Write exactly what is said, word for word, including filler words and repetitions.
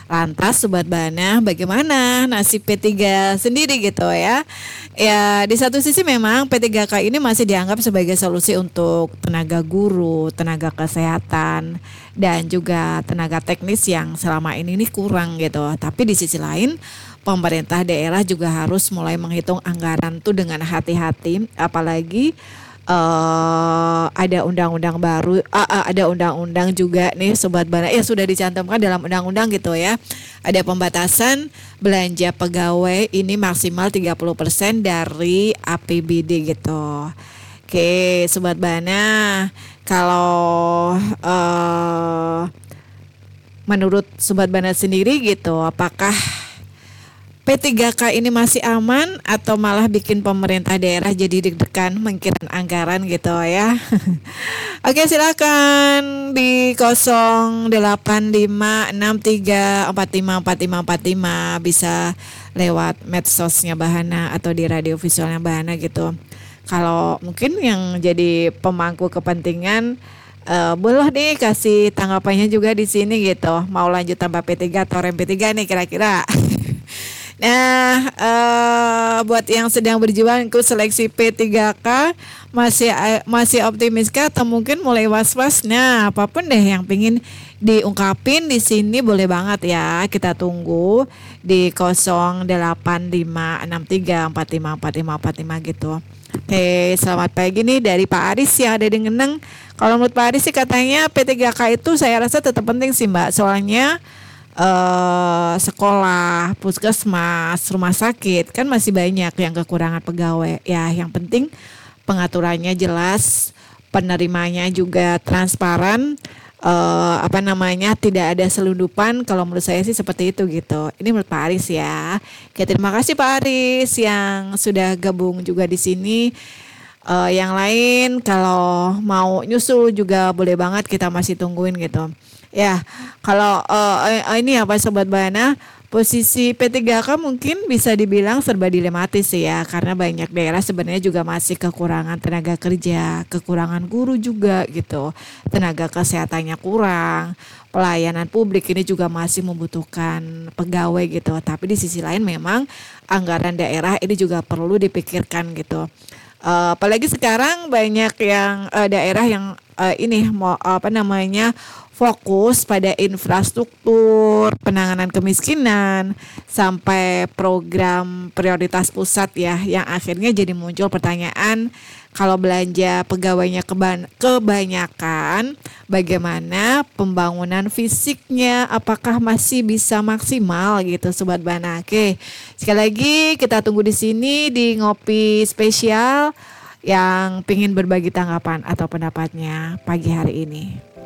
Lantas Sobat Bana, bagaimana nasib P tiga sendiri gitu ya? Ya, di satu sisi memang P tiga K ini masih dianggap sebagai solusi untuk tenaga guru, tenaga kesehatan, dan juga tenaga teknis yang selama ini nih kurang gitu. Tapi di sisi lain, pemerintah daerah juga harus mulai menghitung anggaran tuh dengan hati-hati, apalagi eh ada undang-undang baru, ah, ah, ada undang-undang juga nih Sobat Bana, ya sudah dicantumkan dalam undang-undang gitu ya. Ada pembatasan belanja pegawai ini maksimal tiga puluh persen dari A P B D gitu. Oke, Sobat Bana, kalau eh menurut Sobat Bana sendiri gitu, apakah P tiga K ini masih aman atau malah bikin pemerintah daerah jadi deg-degan mengirimkan anggaran gitu ya? Oke, silakan di nol delapan lima enam tiga empat lima empat lima empat lima, bisa lewat medsosnya Bahana atau di radio visualnya Bahana gitu. Kalau mungkin yang jadi pemangku kepentingan, eh, boleh nih kasih tanggapannya juga di sini gitu. Mau lanjut tambah P tiga atau rem P tiga nih kira-kira. Nah, eh, buat yang sedang berjuang ikut seleksi P tiga K, masih eh, masih optimis kah atau mungkin mulai was-was? Nah, apapun deh yang pingin diungkapin di sini boleh banget ya. Kita tunggu di nol delapan lima enam tiga empat lima empat lima empat lima gitu. Oke, selamat pagi nih dari Pak Aris yang ada di Ngeneng. Kalau menurut Pak Aris sih katanya P tiga K itu saya rasa tetap penting sih Mbak. Soalnya eh, sekolah, puskesmas, rumah sakit kan masih banyak yang kekurangan pegawai. Ya, yang penting pengaturannya jelas, penerimanya juga transparan, eh, apa namanya tidak ada selundupan. Kalau menurut saya sih seperti itu gitu. Ini menurut Pak Aris ya. Oke, terima kasih Pak Aris yang sudah gabung juga di sini. Eh, yang lain kalau mau nyusul juga boleh banget, kita masih tungguin gitu. Ya, kalau eh, eh, ini apa Sobat Bana, posisi P tiga K mungkin bisa dibilang serba dilematis sih ya, karena banyak daerah sebenarnya juga masih kekurangan tenaga kerja, kekurangan guru juga gitu, tenaga kesehatannya kurang, pelayanan publik ini juga masih membutuhkan pegawai gitu. Tapi di sisi lain memang anggaran daerah ini juga perlu dipikirkan gitu. Eh, apalagi sekarang banyak yang eh, daerah yang eh, ini mau apa namanya fokus pada infrastruktur, penanganan kemiskinan, sampai program prioritas pusat ya, yang akhirnya jadi muncul pertanyaan, kalau belanja pegawainya keban- kebanyakan, bagaimana pembangunan fisiknya, apakah masih bisa maksimal gitu Sobat Bana. Oke, sekali lagi kita tunggu di sini di Ngopi Spesial yang pingin berbagi tanggapan atau pendapatnya pagi hari ini.